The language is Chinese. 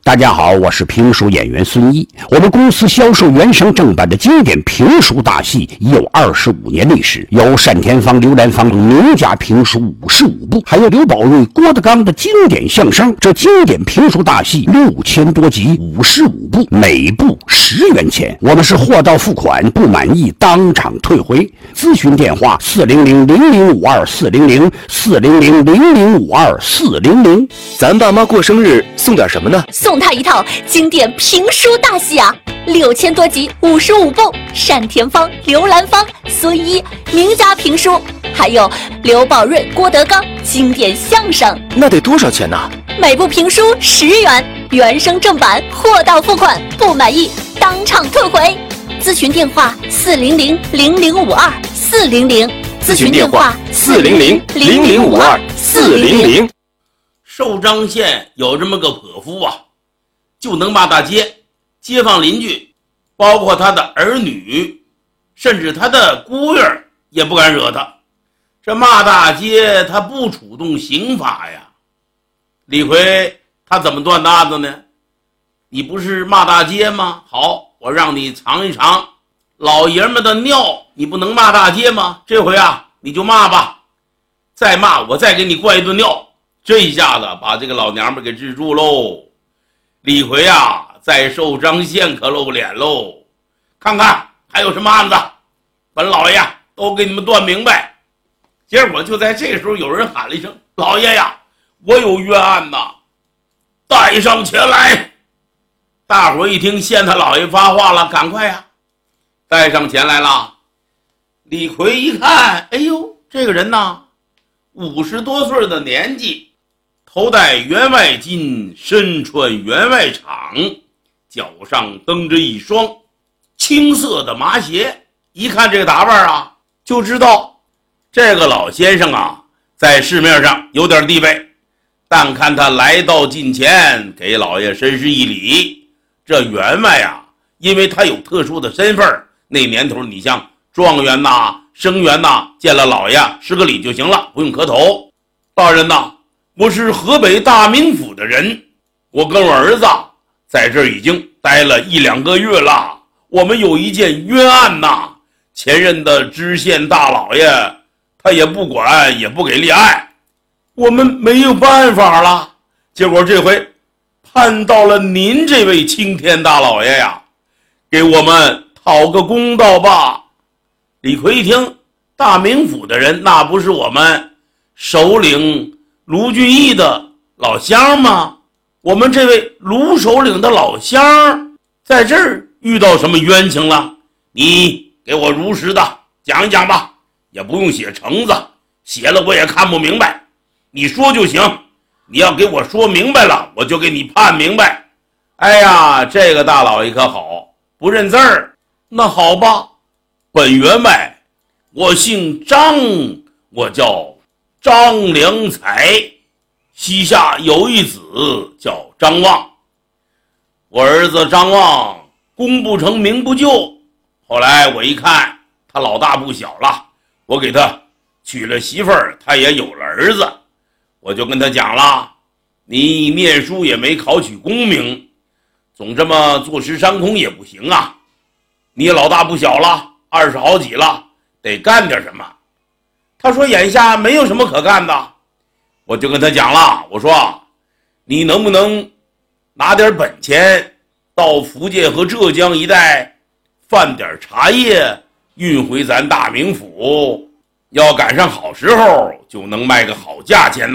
大家好，我是评书演员孙一。我们公司销售原声正版的经典评书大戏已有25年历史，有单田芳、刘兰芳名家评书55部，还有刘宝瑞、郭德纲的经典相声。这经典评书大戏6000多集，55部，每部10元钱。我们是货到付款，不满意当场退回。咨询电话400-0052-400，400-0052-400。 咱爸妈过生日送点什么呢？ 送他一套经典评书大戏啊，6000多集，55部，单田芳、刘兰芳、孙一名家评书，还有刘宝瑞、郭德纲经典相声。 那得多少钱呢？ 每部评书10元，原声正版，货到付款，不满意当场退回。咨询电话400-0052-400， 咨询电话400-0052-400。 寿张县有这么个泼妇啊，就能骂大街，街坊邻居，包括他的儿女，甚至他的姑爷也不敢惹他。这骂大街他不触动刑法呀。李逵他怎么断搭子呢？你不是骂大街吗？好，我让你尝一尝老爷们的尿，你不能骂大街吗？这回啊你就骂吧，再骂我再给你灌一顿尿。这一下子把这个老娘们给治住喽。李逵啊在寿张县可露脸喽，看看还有什么案子，本老爷都给你们断明白。结果就在这时候有人喊了一声，老爷呀，我有冤案呐，带上前来。大伙一听县太老爷发话了，赶快呀，带上前来了。李逵一看，哎呦，这个人呐50多岁的年纪，头戴员外巾，身穿员外氅，脚上蹬着一双青色的麻鞋。一看这个打扮啊，就知道这个老先生啊在市面上有点地位。但看他来到近前，给老爷深施一礼。这员外啊，因为他有特殊的身份，那年头你像状元呐、生员呐，见了老爷施个礼就行了，不用磕头。大人呐，我是河北大名府的人，我跟我儿子在这儿已经待了1、2个月了，我们有一件冤案呐，前任的知县大老爷他也不管，也不给立案，我们没有办法了。结果这回盼到了您这位青天大老爷呀，给我们讨个公道吧。李逵一听，大名府的人那不是我们首领卢俊义的老乡吗？我们这位卢首领的老乡在这儿遇到什么冤情了？你给我如实的讲一讲吧，也不用写橙子，写了我也看不明白，你说就行。你要给我说明白了，我就给你判明白。哎呀，这个大老爷可好，不认字儿。那好吧，本员外我姓张，我叫张良才，膝下有一子叫张望。我儿子张望功不成名不就，后来我一看他老大不小了，我给他娶了媳妇儿，他也有了儿子。我就跟他讲了，你念书也没考取功名，总这么坐吃山空也不行啊，你老大不小了，20好几了，得干点什么。他说眼下没有什么可干的。我就跟他讲了，我说你能不能拿点本钱到福建和浙江一带贩点茶叶运回咱大名府，要赶上好时候就能卖个好价钱